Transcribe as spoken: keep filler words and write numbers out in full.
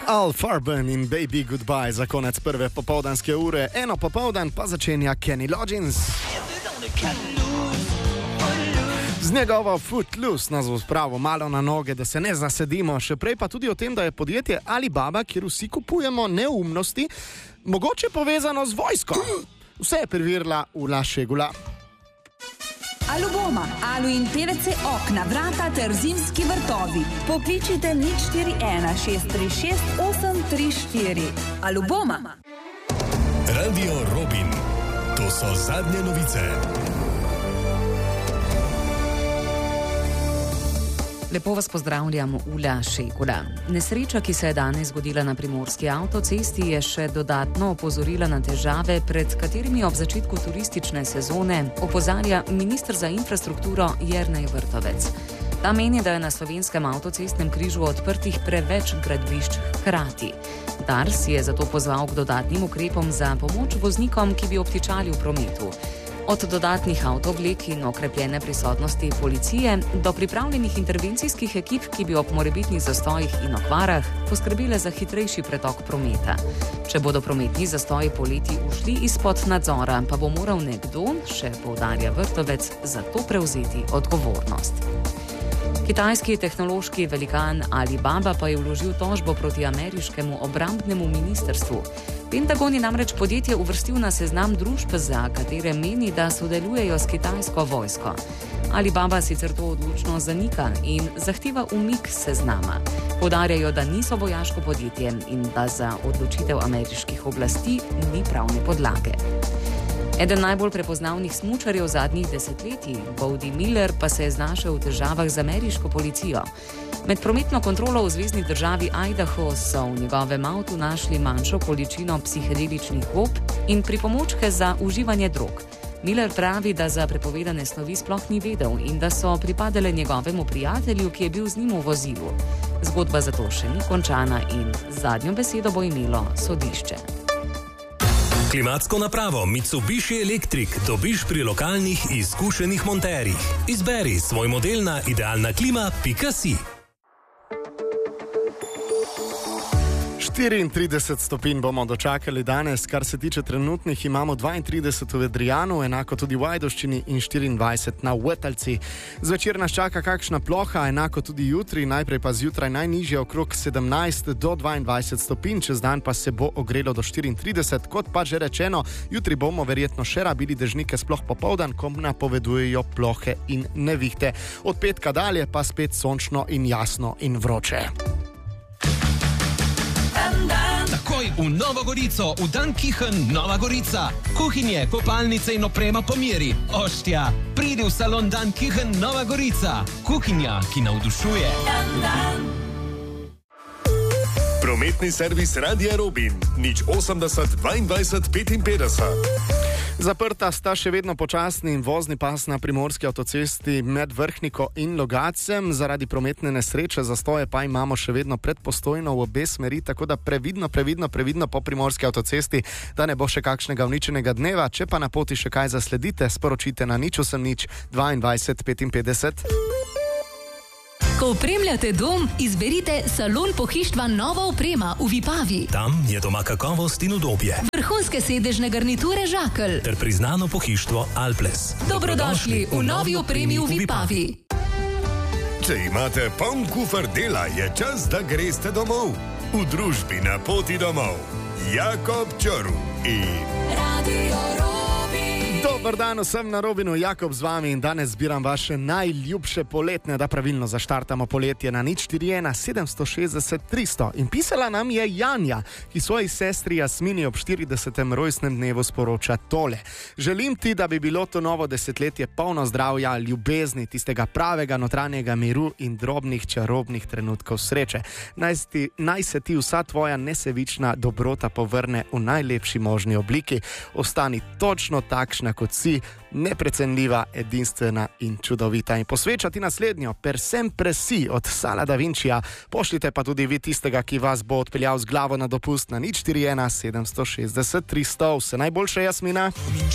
Al Farben in Baby Goodbye za konec prve popoldanske ure. Eno popoldan pa začenja Kenny Loggins. Z njegovo Footloose nas bo spravil malo na noge, da se ne zasedimo. Še prej pa tudi o tem, da je podjetje Alibaba, kjer vsi kupujemo neumnosti, mogoče povezano z vojsko. Vse je preverila Ula Šegula. Aluboma, Alu in P V C okna, vrata ter zimski vrtovi. Pokličite nič štiri ena šest tri šest osem tri štiri. Aluboma. Radio Robin. To so zadnje novice. Lepo vas pozdravljam, Ula Šegula. Nesreča, ki se je danes zgodila na primorski avtocesti, je še dodatno opozorila na težave, pred katerimi ob začetku turistične sezone opozarja minister za infrastrukturo Jernej Vrtovec. Ta meni, da je na slovenskem avtocestnem križu odprtih preveč gradbišč hkrati. Dars je zato pozval k dodatnim ukrepom za pomoč voznikom, ki bi obtičali v prometu. Od dodatnih avtovlek in okrepljene prisotnosti policije do pripravljenih intervencijskih ekip, ki bi ob morebitnih zastojih in okvarah poskrbele za hitrejši pretok prometa. Če bodo prometni zastoji poleti ušli izpod nadzora, pa bo moral nekdo, še poudarja Vrtovec, za to prevzeti odgovornost. Kitajski tehnološki velikan Alibaba pa je vložil tožbo proti ameriškemu obrambnemu ministrstvu. Pentagon je namreč podjetje uvrstil na seznam družb, za katere meni, da sodelujejo s kitajsko vojsko. Alibaba sicer to odločno zanika in zahteva umik seznama. Poudarjajo, da niso vojaško podjetje in da za odločitev ameriških oblasti ni pravne podlage. Eden najbolj prepoznavnih smučarjev zadnjih desetletij, Bode Miller, pa se je znašel v težavah z ameriško policijo. Med prometno kontrolo v zvezni državi Idaho so v njegovem avtu našli manjšo količino psihedeličnih gob in pripomočke za uživanje drog. Miller pravi, da za prepovedane snovi sploh ni vedel in da so pripadale njegovemu prijatelju, ki je bil z njim v vozilu. Zgodba zato še ni končana in zadnjo besedo bo imelo sodišče. Klimatsko napravo Mitsubishi Electric dobiš pri lokalnih izkušenih monterjih. Izberi svoj model na idealna klima pika si. štiriintrideset stopinj bomo dočakali danes, kar se tiče trenutnih, imamo dvaintrideset v Adrianu, enako tudi v Ajdovščini in štiriindvajset na Vrtalci. Zvečer nas čaka kakšna ploha, enako tudi jutri, najprej pa zjutraj najnižje okrog sedemnajst do dvaindvajset stopinj, čez dan pa se bo ogrelo do štiriintrideset, kot pa že rečeno, jutri bomo verjetno še rabili dežnike sploh popoldan, ko napovedujejo plohe in nevihte. Od petka dalje pa spet sončno in jasno in vroče. Takoj v Novo Gorico, v Dan Kichen, Nova Gorica. Kuhinje, kopalnice in oprema po meri. Oštja, pridi v salon Dan Kichen, Nova Gorica. Kuhinja, ki navdušuje. Dan, dan. Prometni servis Radia Robin. nič osemdeset dvaindvajset petinpetdeset. Zaprta sta še vedno počasni in vozni pas na primorski avtocesti med Vrhniko in Logacem. Zaradi prometne nesreče zastoje pa imamo še vedno pred Postojno v obe smeri, tako da previdno, previdno, previdno po primorski avtocesti, da ne bo še kakšnega uničenega dneva. Če pa na poti še kaj zasledite, sporočite na nič osem nič dvaindvajset petinpetdeset. Ko opremljate dom, izberite salon pohištva Nova oprema v Vipavi. Tam je doma kakovost in udobje. Vrhunske sedežne garniture Žakelj. Ter priznano pohištvo Alples. Dobrodošli v novi opremi v Vipavi. Če imate poln kufer dela, je čas, da greste domov. V družbi Na poti domov. Jakob Čorv in Radio Robin. Dobar dan vsem na Robinu, Jakob z vami in danes zbiram vaše najljubše poletne, da pravilno zaštartamo poletje na nič štiri ena sedem šestdeset tristo. In pisala nam je Janja, ki svoji sestri Jasmini ob štiridesetem rojstnem dnevu sporoča tole. Želim ti, da bi bilo to novo desetletje polno zdravja, ljubezni, tistega pravega notranjega miru in drobnih čarobnih trenutkov sreče. Naj, sti, naj se ti vsa tvoja nesebična dobrota povrne v najlepši možni obliki. Ostani točno takšna, kot si, neprecenljiva, edinstvena in čudovita. In posvečati naslednjo, Per sempre si od Sala da Vincija. Pošljite pa tudi vi tistega, ki vas bo odpeljal z glavo na dopust na nič štiri ena sedem šestdeset tristo. Vse najboljše, Jasmina.